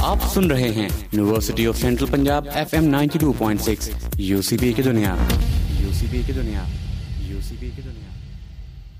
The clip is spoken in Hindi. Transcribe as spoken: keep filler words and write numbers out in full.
आप सुन रहे हैं university of central Punjab F M ninety two point six UCB की दुनिया यूसीबी की दुनिया यूसीबी की दुनिया